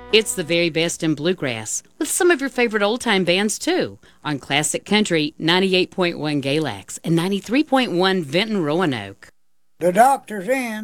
It's the very best in bluegrass, with some of your favorite old-time bands, too, on Classic Country 98.1 Galax and 93.1 Vinton Roanoke. The doctor's in.